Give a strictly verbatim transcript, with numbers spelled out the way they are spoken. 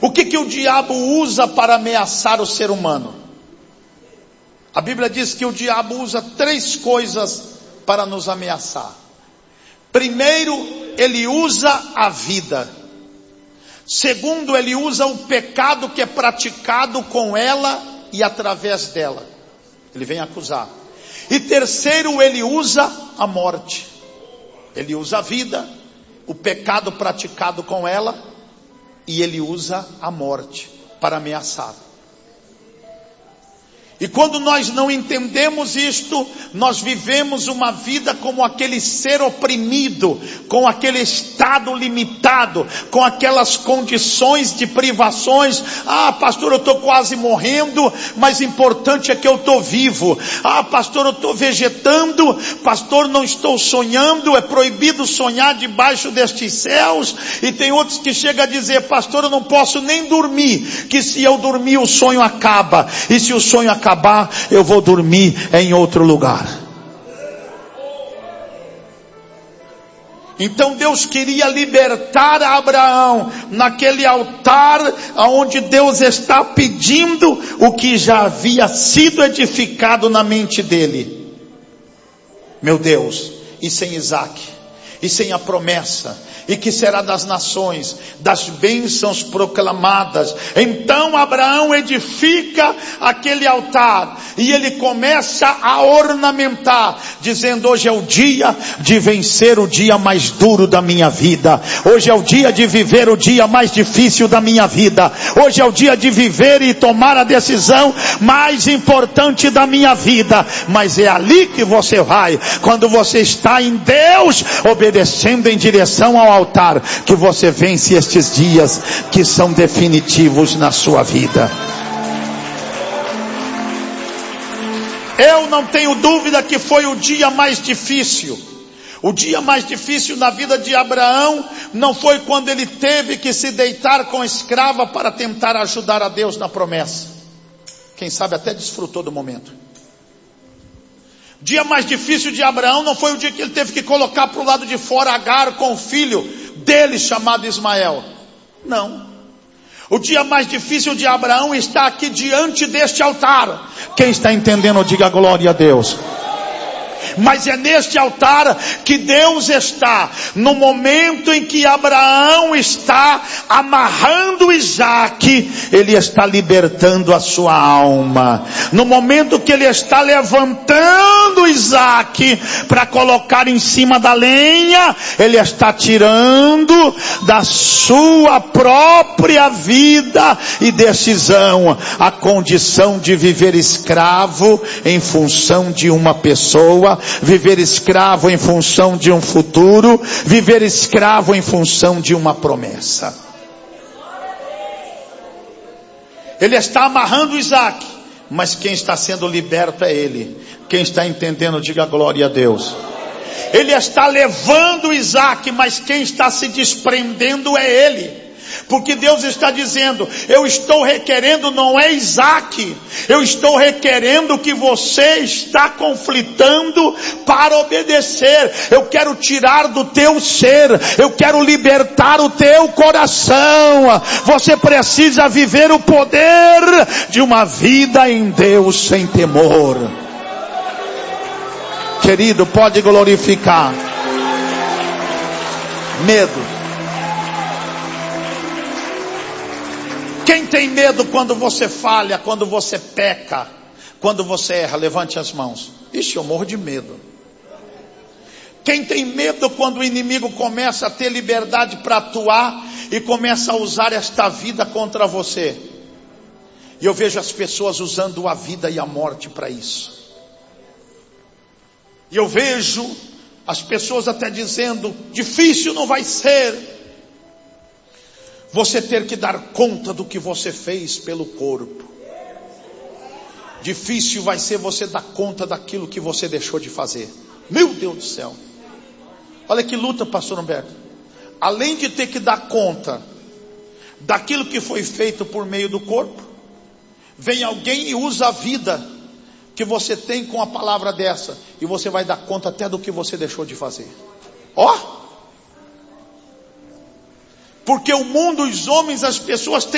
O que que o diabo usa para ameaçar o ser humano? A Bíblia diz que o diabo usa três coisas para nos ameaçar. Primeiro, ele usa a vida. Segundo, ele usa o pecado que é praticado com ela e através dela. Ele vem acusar. E terceiro, ele usa a morte. Ele usa a vida, o pecado praticado com ela, e ele usa a morte para ameaçar. E quando nós não entendemos isto, nós vivemos uma vida como aquele ser oprimido, com aquele estado limitado, com aquelas condições de privações. Ah, pastor, eu estou quase morrendo, mas importante é que eu estou vivo. Ah, pastor, eu estou vegetando, pastor, não estou sonhando, é proibido sonhar debaixo destes céus. E tem outros que chegam a dizer, pastor, eu não posso nem dormir, que se eu dormir o sonho acaba, e se o sonho acaba, acabar, eu vou dormir em outro lugar. Então Deus queria libertar Abraão naquele altar onde Deus está pedindo o que já havia sido edificado na mente dele. Meu Deus, e sem Isaque, e sem a promessa, e que será das nações, das bênçãos proclamadas. Então Abraão edifica aquele altar, e ele começa a ornamentar, dizendo, hoje é o dia de vencer o dia mais duro da minha vida, hoje é o dia de viver o dia mais difícil da minha vida, hoje é o dia de viver e tomar a decisão mais importante da minha vida. Mas é ali que você vai, quando você está em Deus, obedecendo em direção ao altar, que você vence estes dias que são definitivos na sua vida. Eu não tenho dúvida que foi o dia mais difícil. O dia mais difícil na vida de Abraão não foi quando ele teve que se deitar com a escrava para tentar ajudar a Deus na promessa. Quem sabe até desfrutou do momento. O dia mais difícil de Abraão não foi o dia que ele teve que colocar para o lado de fora Agar com o filho dele chamado Ismael. Não. O dia mais difícil de Abraão está aqui diante deste altar. Quem está entendendo, diga glória a Deus. Mas é neste altar que Deus está, no momento em que Abraão está amarrando Isaque, ele está libertando a sua alma. No momento que ele está levantando Isaque para colocar em cima da lenha, ele está tirando da sua própria vida e decisão a condição de viver escravo em função de uma pessoa, viver escravo em função de um futuro, viver escravo em função de uma promessa. Ele está amarrando Isaque, mas quem está sendo liberto é ele. Quem está entendendo, diga glória a Deus. Ele está levando Isaque, mas quem está se desprendendo é ele. Porque Deus está dizendo, eu estou requerendo não é Isaque, eu estou requerendo que você está conflitando para obedecer. Eu quero tirar do teu ser, eu quero libertar o teu coração. Você precisa viver o poder de uma vida em Deus sem temor. Querido, pode glorificar. Medo. Quem tem medo quando você falha, quando você peca, quando você erra? Levante as mãos. Ixi, eu morro de medo. Quem tem medo quando o inimigo começa a ter liberdade para atuar e começa a usar esta vida contra você? E eu vejo as pessoas usando a vida e a morte para isso. E eu vejo as pessoas até dizendo, difícil não vai ser você ter que dar conta do que você fez pelo corpo. Difícil vai ser você dar conta daquilo que você deixou de fazer. Meu Deus do céu. Olha que luta, pastor Humberto. Além de ter que dar conta daquilo que foi feito por meio do corpo, vem alguém e usa a vida que você tem com a palavra dessa, e você vai dar conta até do que você deixou de fazer. Ó! Oh! Porque o mundo, os homens, as pessoas têm